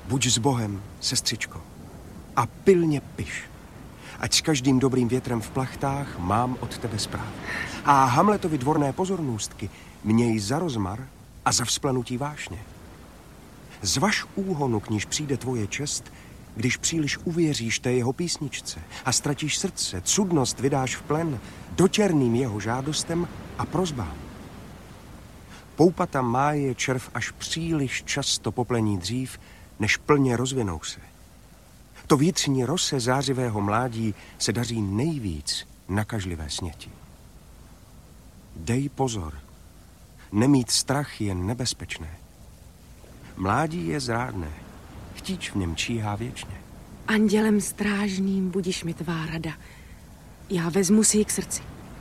Buď s Bohem, sestřičko, a pilně piš. Ať s každým dobrým větrem v plachtách mám od tebe zprávu. A Hamletovi dvorné pozornůstky měj za rozmar a za vzplanutí vášně. Zvaž úhonu, k níž přijde tvoje čest, když příliš uvěříš té jeho písničce a ztratíš srdce, cudnost vydáš v plen, dotěrným jeho žádostem a prosbám. Poupata máje červ až příliš často poplení dřív, než plně rozvinou se. To vnitřní rose zářivého mládí se daří nejvíc nakažlivé sněti. Dej pozor, nemít strach je nebezpečné. Mládí je zrádné, chtíč v něm číhá věčně. Andělem strážným budiš mi tvá rada. Já vezmu si ji k srdci.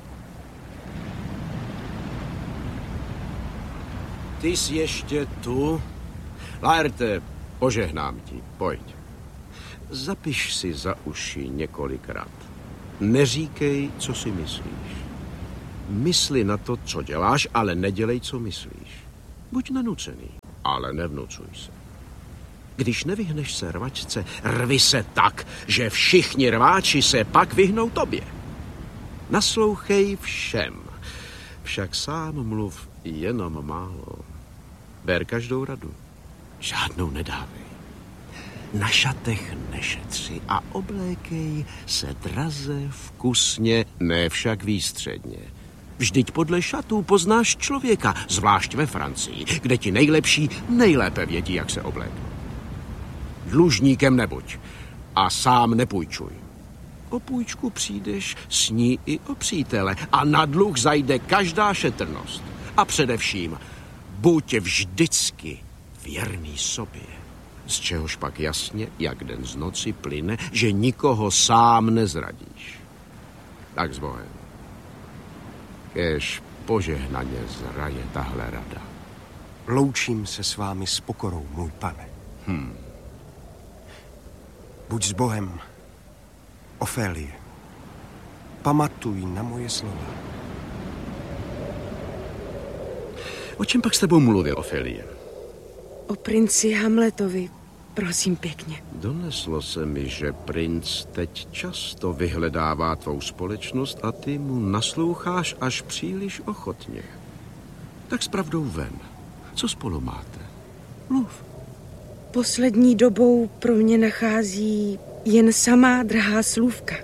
Ty jsi ještě tu? Laerte, požehnám ti, pojď. Zapiš si za uši několikrát. Neříkej, co si myslíš. Mysli na to, co děláš, ale nedělej, co myslíš. Buď nanucený, ale nevnucuj se. Když nevyhneš se rvačce, rvi se tak, že všichni rváči se pak vyhnou tobě. Naslouchej všem, však sám mluv jenom málo. Ber každou radu, žádnou nedávej. Na šatech nešetři a oblékej se draze, vkusně, ne však výstředně. Vždyť podle šatů poznáš člověka, zvlášť ve Francii, kde ti nejlepší nejlépe vědí, jak se obléknout. Dlužníkem nebuď a sám nepůjčuj. O půjčku přijdeš, sní i o přítele a na dluh zajde každá šetrnost. A především, buď vždycky věrný sobě. Z čehož pak jasně, jak den z noci plyne, že nikoho sám nezradíš. Tak s Bohem. Kéž požehnaně zraje tahle rada. Loučím se s vámi s pokorou, můj pane. Buď s Bohem, Ofélie. Pamatuj na moje slova. O čem pak s tebou mluvil, Ofélie? O princi Hamletovi, prosím pěkně. Doneslo se mi, že princ teď často vyhledává tvou společnost a ty mu nasloucháš až příliš ochotně. Tak s pravdou ven. Co spolu máte? Mluv. Poslední dobou pro mě nachází jen samá drahá slůvka.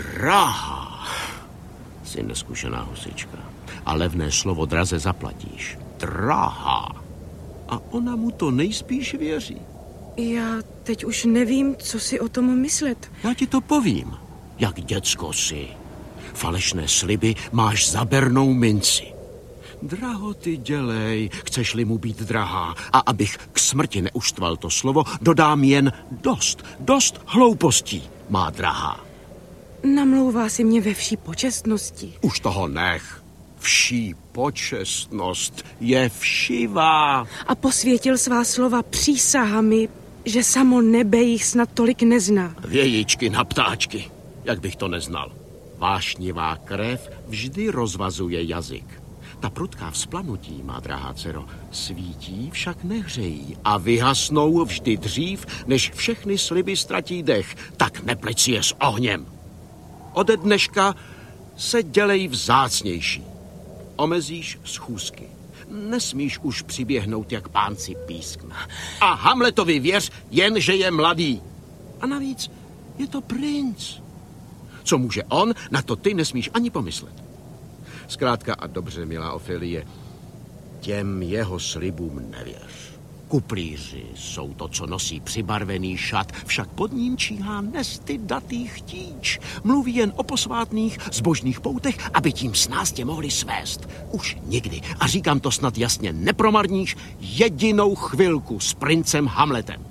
Drahá? Jsi neskušená husička. A levné slovo draze zaplatíš. Drahá. A ona mu to nejspíš věří. Já teď už nevím, co si o tom myslet. Já ti to povím, jak děcko jsi. Falešné sliby máš za bernou minci. Drahoty dělej, chceš-li mu být drahá. A abych k smrti neuštval to slovo, dodám jen dost hloupostí, má drahá. Namlouvá si mě ve vší počestnosti. Už toho nech. Vší počestnost je všivá. A posvětil svá slova přísahami, že samo nebe jich snad tolik nezná. Vějičky na ptáčky, jak bych to neznal. Vášnivá krev vždy rozvazuje jazyk. Ta prudká vzplanutí, má drahá dcero, svítí, však nehřejí a vyhasnou vždy dřív, než všechny sliby ztratí dech. Tak nepleť si je s ohněm. Ode dneška se dělej vzácnější. Omezíš schůzky. Nesmíš už přiběhnout jak pánci pískna. A Hamletovi věř, jen že je mladý. A navíc je to princ. Co může on, na to ty nesmíš ani pomyslet. Zkrátka a dobře, milá Ofélie, těm jeho slibům nevěř. Kuplíři jsou to, co nosí přibarvený šat, však pod ním číhá nestydatý chtíč. Mluví jen o posvátných zbožných poutech, aby tím snáz tě mohli svést. Už nikdy, a říkám to snad jasně, nepromarníš jedinou chvilku s princem Hamletem.